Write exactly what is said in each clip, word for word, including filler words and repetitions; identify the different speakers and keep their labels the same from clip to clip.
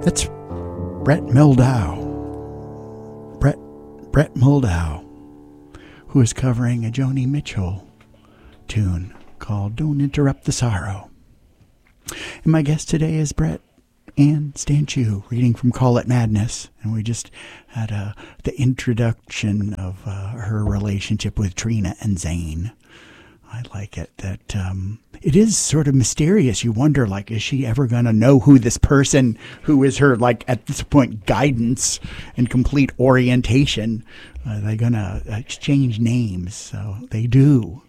Speaker 1: That's Brett Mehldau. Brett, Brett Mehldau, who is covering a Joni Mitchell tune called Don't Interrupt the Sorrow. And my guest today is Brett Ann Stanchu, reading from Call It Madness. And we just had uh, the introduction of uh, her relationship with Trina and Zane. I like it that um, it is sort of mysterious. You wonder, like, is she ever going to know who this person who is her, like, at this point, guidance and complete orientation? Are they going to exchange names? So they do.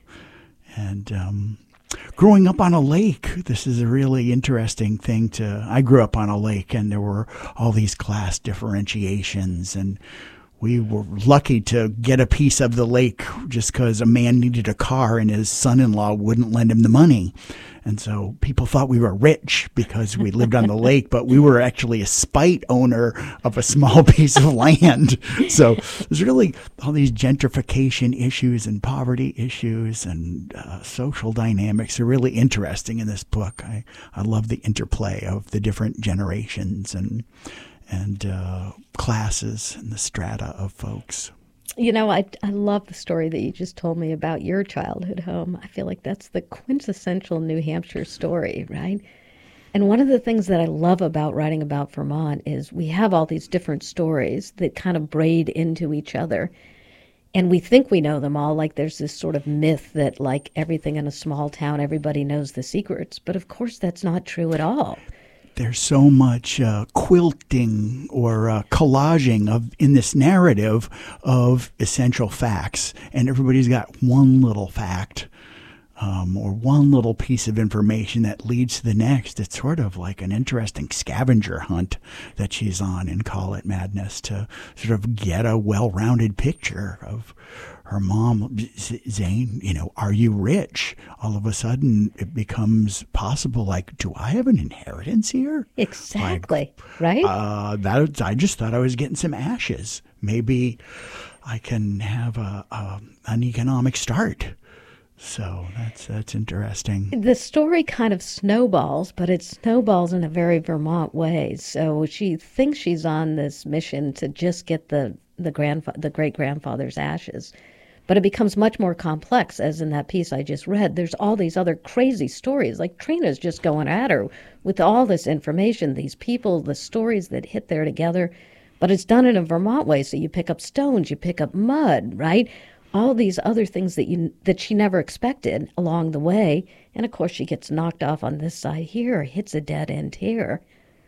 Speaker 1: And um, growing up on a lake, this is a really interesting thing to... I grew up on a lake, and there were all these class differentiations, and we were lucky to get a piece of the lake just because a man needed a car and his son-in-law wouldn't lend him the money. And so people thought we were rich because we lived on the lake, but we were actually a spite owner of a small piece of land. So there's really all these gentrification issues and poverty issues and uh, social dynamics are really interesting in this book. I, I love the interplay of the different generations and and uh, classes and the strata of folks.
Speaker 2: You know, I, I love the story that you just told me about your childhood home. I feel like that's the quintessential New Hampshire story, right? And one of the things that I love about writing about Vermont is we have all these different stories that kind of braid into each other. And we think we know them all, like there's this sort of myth that, like, everything in a small town, everybody knows the secrets. But of course, that's not true at all.
Speaker 1: There's so much uh, quilting or uh, collaging of in this narrative of essential facts, and everybody's got one little fact um, or one little piece of information that leads to the next. It's sort of like an interesting scavenger hunt that she's on in Call It Madness to sort of get a well-rounded picture of her mom. Zane, you know, are you rich? All of a sudden it becomes possible, like, do I have an inheritance here?
Speaker 2: Exactly,
Speaker 1: like,
Speaker 2: right?
Speaker 1: Uh, that I just thought I was getting some ashes. Maybe I can have a, a an economic start. So that's that's interesting.
Speaker 2: The story kind of snowballs, but it snowballs in a very Vermont way. So she thinks she's on this mission to just get the the grandfa- the great grandfather's ashes. But it becomes much more complex, as in that piece I just read. There's all these other crazy stories. Like, Trina's just going at her with all this information, these people, the stories that hit there together. But it's done in a Vermont way. So you pick up stones, you pick up mud, right? All these other things that you that she never expected along the way. And, of course, she gets knocked off on this side here, hits a dead end here.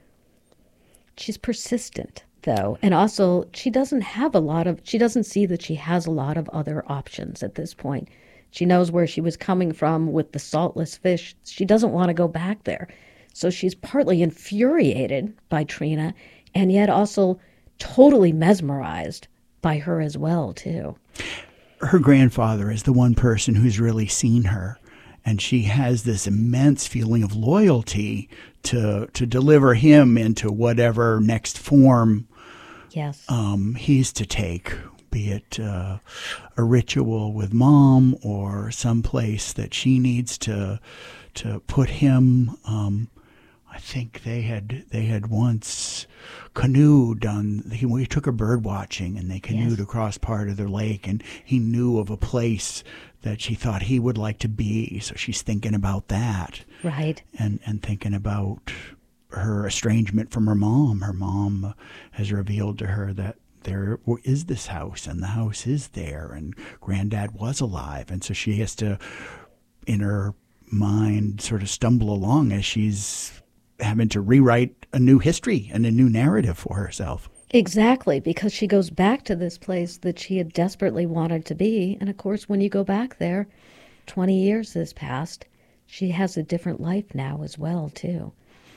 Speaker 2: She's persistent, though. And also, she doesn't have a lot of, she doesn't see that she has a lot of other options at this point. She knows where she was coming from with the saltless fish. She doesn't want to go back there. So she's partly infuriated by Trina and yet also totally mesmerized by her as well, too.
Speaker 1: Her grandfather is the one person who's really seen her. And she has this immense feeling of loyalty to to deliver him into whatever next form
Speaker 2: yes.
Speaker 1: um, he's to take, be it uh, a ritual with mom or some place that she needs to to put him. Um, I think they had they had once canoed on. He, he took her bird watching, and they canoed yes. across part of the lake, and he knew of a place that she thought he would like to be. So she's thinking about that.
Speaker 2: Right.
Speaker 1: And and thinking about her estrangement from her mom. Her mom has revealed to her that there is this house, and the house is there, and Granddad was alive. And so she has to, in her mind, sort of stumble along as she's having to rewrite a new history and a new narrative for herself.
Speaker 2: Exactly, because she goes back to this place that she had desperately wanted to be. And of course, when you go back there, twenty years has passed. She has a different life now as well, too.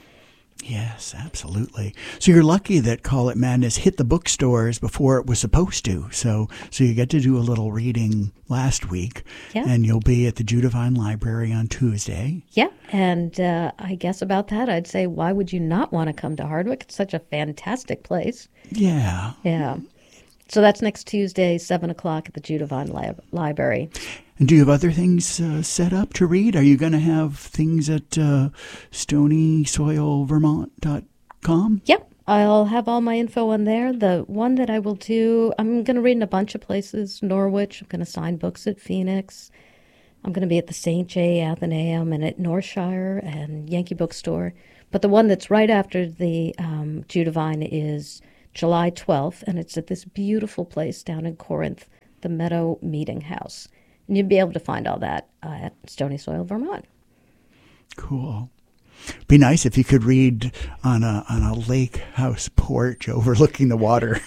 Speaker 1: Yes, absolutely. So you're lucky that Call It Madness hit the bookstores before it was supposed to. So so you get to do a little reading last week.
Speaker 2: Yeah.
Speaker 1: And you'll be at the Judavine Library on Tuesday.
Speaker 2: Yeah, and uh, I guess about that, I'd say, why would you not want to come to Hardwick? It's such a fantastic place.
Speaker 1: Yeah.
Speaker 2: Yeah. So that's next Tuesday, seven o'clock at the Judavine Lib- Library.
Speaker 1: And do you have other things uh, set up to read? Are you going to have things at uh, stony soil vermont dot com?
Speaker 2: Yep. I'll have all my info on there. The one that I will do, I'm going to read in a bunch of places. Norwich, I'm going to sign books at Phoenix. I'm going to be at the Saint J. Athenaeum and at Northshire and Yankee Bookstore. But the one that's right after the um, Judavine is July twelfth, and it's at this beautiful place down in Corinth, the Meadow Meeting House. And you'll be able to find all that uh, at Stony Soil, Vermont.
Speaker 1: Cool. Be nice if you could read on a on a lake house porch overlooking the water.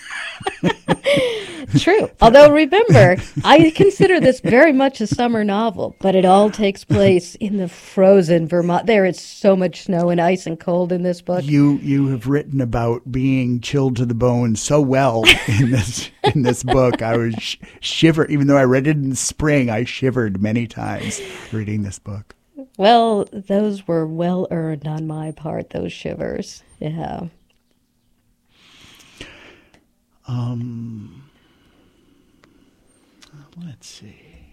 Speaker 2: True. Although remember, I consider this very much a summer novel, but it all takes place in the frozen Vermont. There is so much snow and ice and cold in this book.
Speaker 1: You you have written about being chilled to the bone so well in this in this book. I was sh- shiver even though I read it in spring. I shivered many times reading this book.
Speaker 2: Well, those were well earned on my part. Those shivers. Yeah.
Speaker 1: Um. Let's see.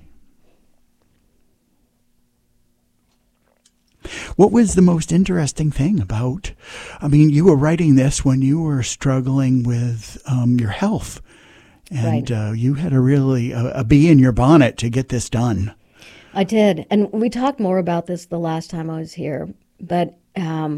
Speaker 1: What was the most interesting thing about, I mean, you were writing this when you were struggling with um, your health, and
Speaker 2: Right.
Speaker 1: uh, you had a really, a, a bee in your bonnet to get this done.
Speaker 2: I did. And we talked more about this the last time I was here. But um,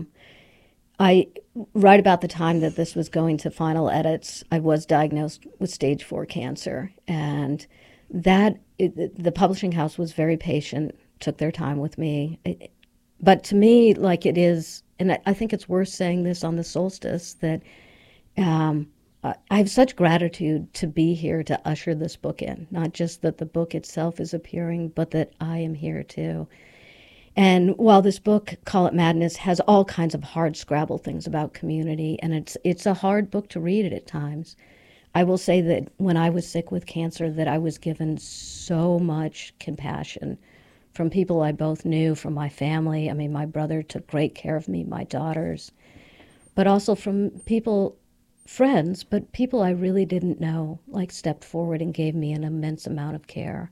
Speaker 2: I, right about the time that this was going to final edits, I was diagnosed with stage four cancer. And that, it, the publishing house was very patient, took their time with me. It, but to me, like it is, and I, I think it's worth saying this on the solstice, that um, I have such gratitude to be here to usher this book in. Not just that the book itself is appearing, but that I am here too. And while this book, Call It Madness, has all kinds of hard Scrabble things about community, and it's it's a hard book to read at times, I will say that when I was sick with cancer, that I was given so much compassion from people I both knew, from my family. I mean, my brother took great care of me, my daughters, but also from people, friends, but people I really didn't know, like stepped forward and gave me an immense amount of care.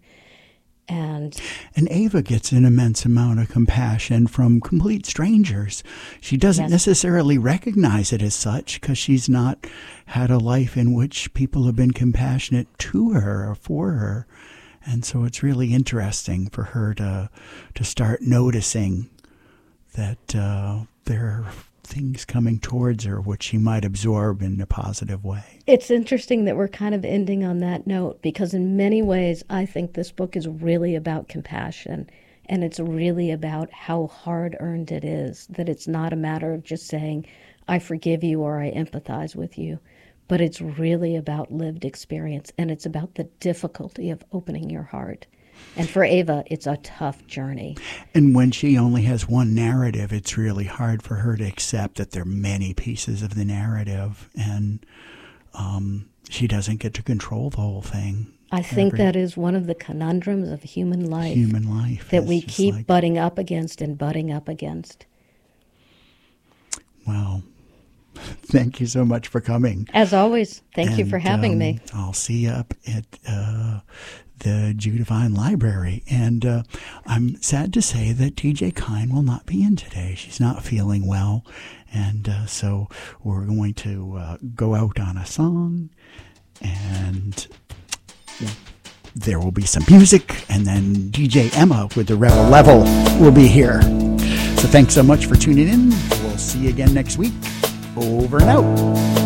Speaker 2: And
Speaker 1: And Ava gets an immense amount of compassion from complete strangers. She doesn't
Speaker 2: Yes.
Speaker 1: necessarily recognize it as such because she's not had a life in which people have been compassionate to her or for her. And so it's really interesting for her to to start noticing that uh, there are things coming towards her which she might absorb in a positive way.
Speaker 2: it's interesting that we're kind of ending on that note, because in many ways, I think this book is really about compassion, and it's really about how hard-earned it is, that it's not a matter of just saying, I forgive you or I empathize with you, but it's really about lived experience, and it's about the difficulty of opening your heart. And for Ava, it's a tough journey.
Speaker 1: And when she only has one narrative, it's really hard for her to accept that there are many pieces of the narrative, and um, she doesn't get to control the whole thing.
Speaker 2: I think
Speaker 1: Every-
Speaker 2: that is one of the conundrums of human life,
Speaker 1: human life
Speaker 2: that
Speaker 1: is
Speaker 2: we
Speaker 1: just
Speaker 2: keep
Speaker 1: like,
Speaker 2: butting up against and butting up against.
Speaker 1: well, thank you so much for coming.
Speaker 2: As always, thank you
Speaker 1: And,
Speaker 2: for having
Speaker 1: um,
Speaker 2: me.
Speaker 1: I'll see you up at uh, the Judavine Library. And uh, I'm sad to say that T J Kine will not be in today. She's not feeling well. And uh, so we're going to uh, go out on a song, and there will be some music, and then D J Emma with the Rebel Level will be here. So thanks so much for tuning in. We'll see you again next week. Over and out.